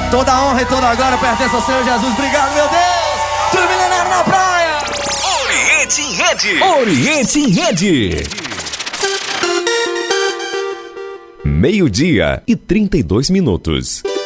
Toda a honra e toda a glória pertence ao Senhor Jesus. Obrigado, meu Deus. Tudo milenário na praia. Oriente em Rede. Oriente em Rede. 12:32.